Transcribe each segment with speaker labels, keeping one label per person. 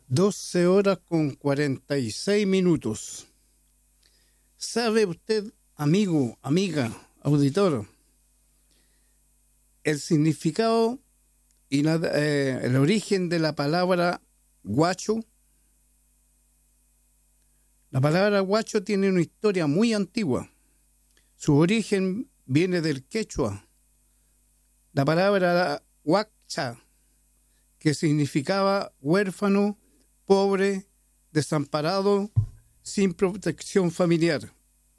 Speaker 1: 12 horas con 46 minutos. ¿Sabe usted, amigo, amiga, auditor, el significado y el origen de la palabra guacho? La palabra guacho tiene una historia muy antigua. Su origen viene del quechua. La palabra huacha, que significaba huérfano, pobre, desamparado, sin protección familiar.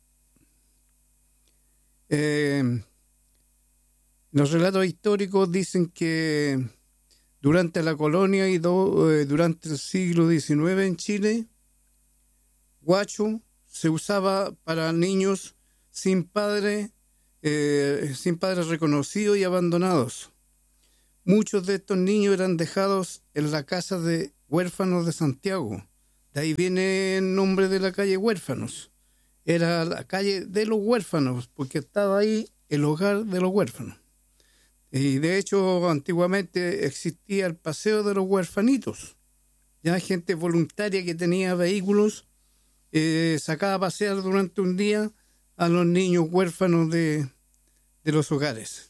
Speaker 1: Los relatos históricos dicen que durante la colonia y durante el siglo XIX en Chile, guacho se usaba para niños sin padres reconocidos y abandonados. Muchos de estos niños eran dejados en la casa de huérfanos de Santiago. De ahí viene el nombre de la calle Huérfanos. Era la calle de los huérfanos, porque estaba ahí el hogar de los huérfanos. Y de hecho, antiguamente existía el paseo de los huérfanitos. Ya gente voluntaria que tenía vehículos sacaba a pasear durante un día a los niños huérfanos de los hogares.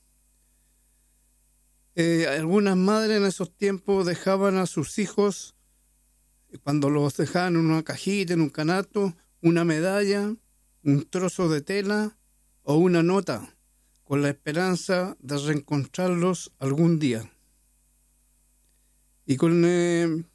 Speaker 1: Algunas madres en esos tiempos dejaban a sus hijos, cuando los dejaban en una cajita, en un canasto, una medalla, un trozo de tela o una nota, con la esperanza de reencontrarlos algún día. Y con el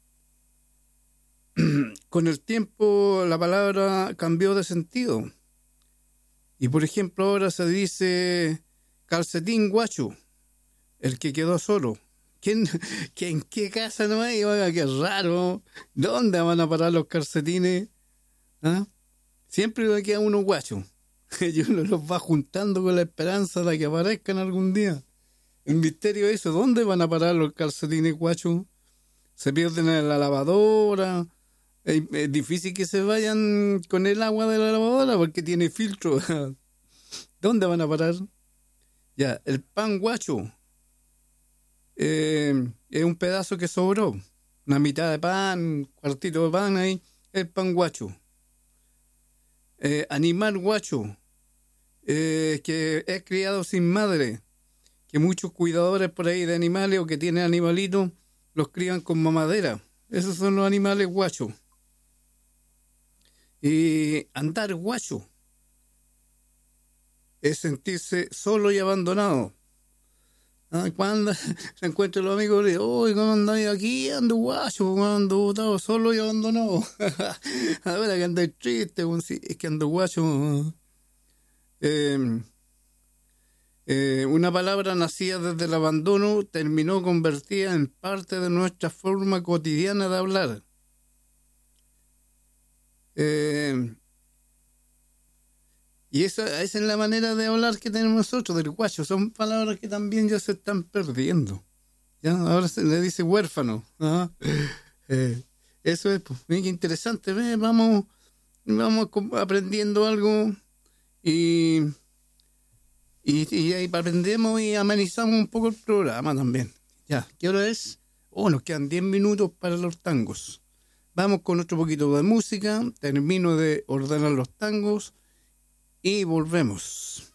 Speaker 1: tiempo la palabra cambió de sentido. Y por ejemplo ahora se dice calcetín guacho, el que quedó solo. ¿En qué casa no hay? Oiga, qué raro. ¿Dónde van a parar los calcetines? ¿Ah? Siempre queda uno guacho. Y uno los va juntando con la esperanza de que aparezcan algún día. El misterio es eso. ¿Dónde van a parar los calcetines guachos? Se pierden en la lavadora. Es difícil que se vayan con el agua de la lavadora porque tiene filtro. ¿Dónde van a parar? Ya, el pan guacho. Es un pedazo que sobró, una mitad de pan, un cuartito de pan ahí, el pan guacho. Animal guacho, que es criado sin madre, que muchos cuidadores por ahí de animales o que tienen animalitos los crían con mamadera. Esos son los animales guachos. Y andar guacho es sentirse solo y abandonado. Cuando se encuentran los amigos, le digo, oye, ¿cómo andáis aquí? Ando guacho, ando botado solo y abandonado. Ahora que andáis triste, sí, es que ando guacho. Una palabra nacida desde el abandono terminó convertida en parte de nuestra forma cotidiana de hablar. Y esa es la manera de hablar que tenemos nosotros, del guacho. Son palabras que también ya se están perdiendo. ¿Ya? Ahora se le dice huérfano. Eso es, pues, mira qué interesante. Vamos aprendiendo algo y ahí aprendemos y amenizamos un poco el programa también. Ya, ¿qué hora es? Nos quedan 10 minutos para los tangos. Vamos con otro poquito de música. Termino de ordenar los tangos y volvemos.